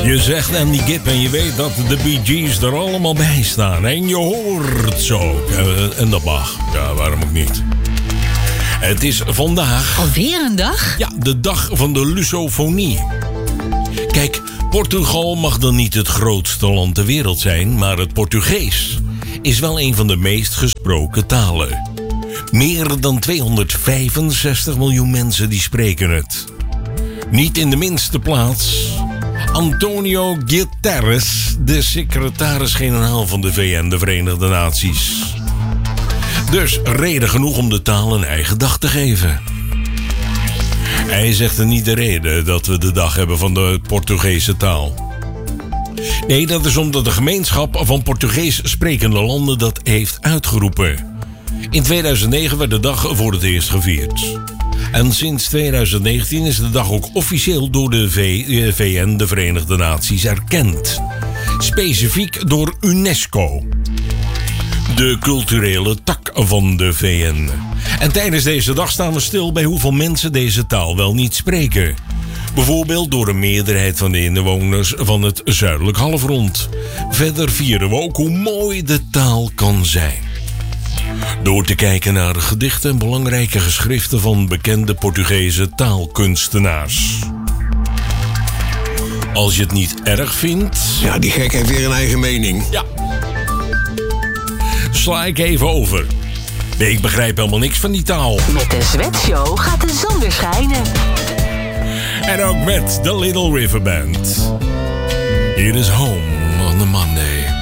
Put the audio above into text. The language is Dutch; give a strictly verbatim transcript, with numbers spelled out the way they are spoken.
Je zegt Andy Gibb en je weet dat de Bee Gees er allemaal bij staan. En je hoort ze ook. En, en dat mag. Ja, waarom ook niet? Het is vandaag... Alweer een dag? Ja, de dag van de lusofonie. Kijk, Portugal mag dan niet het grootste land ter wereld zijn, maar het Portugees is wel een van de meest gesproken talen. Meer dan tweehonderdvijfenzestig miljoen mensen die spreken het. Niet in de minste plaats Antonio Guterres, de secretaris-generaal van de V N, de Verenigde Naties. Dus reden genoeg om de taal een eigen dag te geven. Hij zegt er niet de reden dat we de dag hebben van de Portugese taal. Nee, dat is omdat de gemeenschap van Portugees sprekende landen dat heeft uitgeroepen. In tweeduizend negen werd de dag voor het eerst gevierd. En sinds tweeduizend negentien is de dag ook officieel door de V N, de Verenigde Naties, erkend. Specifiek door UNESCO, de culturele tak van de V N. En tijdens deze dag staan we stil bij hoeveel mensen deze taal wel niet spreken. Bijvoorbeeld door een meerderheid van de inwoners van het zuidelijk halfrond. Verder vieren we ook hoe mooi de taal kan zijn. Door te kijken naar gedichten en belangrijke geschriften van bekende Portugese taalkunstenaars. Als je het niet erg vindt... Ja, die gek heeft weer een eigen mening. Ja. Sla ik even over. Nee, ik begrijp helemaal niks van die taal. Met de Zwetshow gaat de zon weer schijnen. En ook met de Little River Band. Here is Home on a Monday.